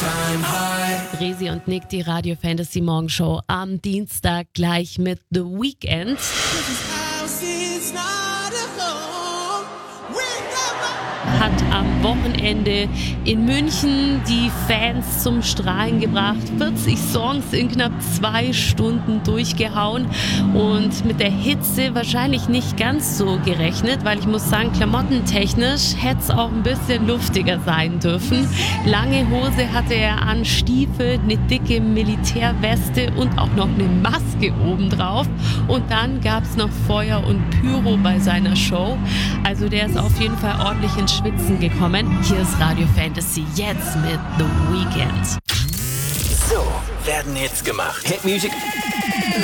Resi und Nick, die Radio Fantasy Morgenshow am Dienstag gleich mit The Weeknd. Hat am Wochenende in München die Fans zum Strahlen gebracht. 40 Songs in knapp 2 Stunden durchgehauen und mit der Hitze wahrscheinlich nicht ganz so gerechnet, weil ich muss sagen, klamottentechnisch hätte es auch ein bisschen luftiger sein dürfen. Lange Hose hatte er an, Stiefel, eine dicke Militärweste und auch noch eine Maske obendrauf. Und dann gab es noch Feuer und Pyro bei seiner Show. Also der ist auf jeden Fall ordentlich ins Schwitzen gekommen. Hier ist Radio Fantasy jetzt mit The Weeknd. So werden Hits gemacht. Hit Music